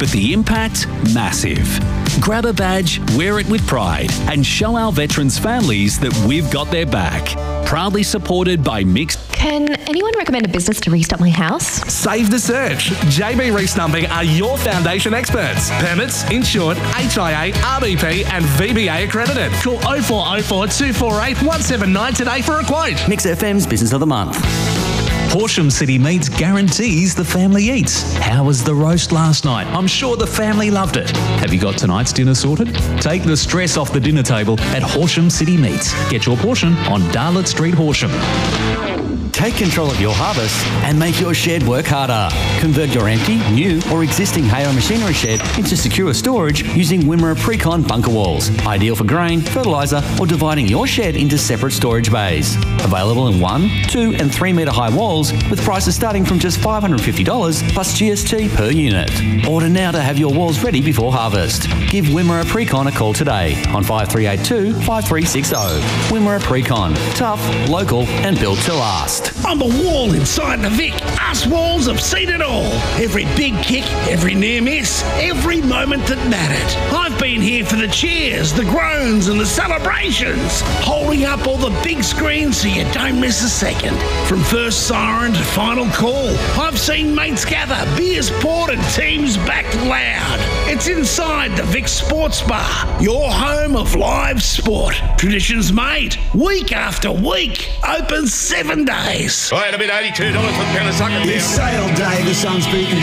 but the impact, massive. Grab a badge, wear it with pride, and show our veterans' families that we've got their back. Proudly supported by Mix. Can anyone recommend a business to restock my house? Save the search. JB Restumping are your foundation experts. Permits, insured, HIA, RBP and VBA accredited. Call 0404 248 179 today for a quote. Mix FM's Business of the Month. Horsham City Meats guarantees the family eats. How was the roast last night? I'm sure the family loved it. Have you got tonight's dinner sorted? Take the stress off the dinner table at Horsham City Meats. Get your portion on Darlett Street, Horsham. Take control of your harvest and make your shed work harder. Convert your empty, new or existing hay or machinery shed into secure storage using Wimmera Precon bunker walls. Ideal for grain, fertiliser or dividing your shed into separate storage bays. Available in 1, 2 and 3 metre high walls with prices starting from just $550 plus GST per unit. Order now to have your walls ready before harvest. Give Wimmera Precon a call today on 5382 5360. Wimmera Precon. Tough, local and built to last. On the wall inside the Vic, us walls have seen it all. Every big kick, every near miss, every moment that mattered. I've been here for the cheers, the groans and the celebrations. Holding up all the big screens so you don't miss a second. From first siren to final call, I've seen mates gather, beers poured and teams backed loud. It's inside the Vic Sports Bar, your home of live sport. Traditions made, week after week, open 7 days. Right, a bit $82 for the pound of sucker. It's sale day, the sun's beating